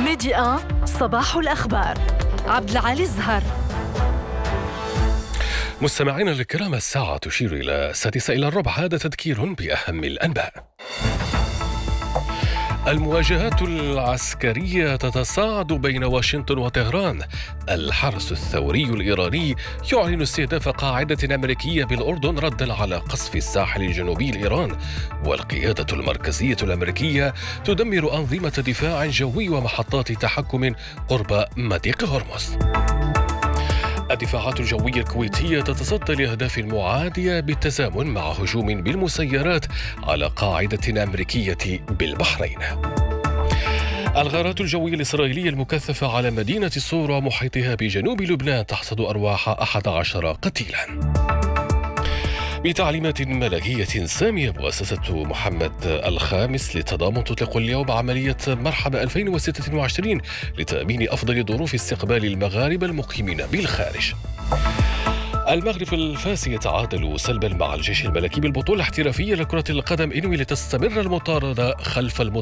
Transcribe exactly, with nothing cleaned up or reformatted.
ميدي واحد صباح الأخبار. عبد العالي الزهر. مستمعينا الكرام، الساعة تشير إلى السادسة إلى الربع. هذا تذكير بأهم الأنباء. المواجهات العسكرية تتصاعد بين واشنطن وطهران. الحرس الثوري الإيراني يعلن استهداف قاعدة أمريكية بالأردن ردا على قصف الساحل الجنوبي لإيران. والقيادة المركزية الأمريكية تدمر أنظمة دفاع جوي ومحطات تحكم قرب مضيق هرمز. الدفاعات الجوية الكويتية تتصدى لأهداف معادية بالتزامن مع هجوم بالمسيرات على قاعدة أمريكية بالبحرين. الغارات الجوية الإسرائيلية المكثفة على مدينة صور ومحيطها بجنوب لبنان تحصد أرواح أحد عشر قتيلا. بتعليمات ملكية سامية، مؤسسة محمد الخامس للتضامن تطلق اليوم عملية مرحبا ألفين وستة وعشرين لتأمين أفضل ظروف استقبال المغاربة المقيمين بالخارج. المغرب الفاسي يتعادل سلبا مع الجيش الملكي بالبطولة الاحترافية لكرة القدم إنوي لتستمر المطاردة خلف المطاردة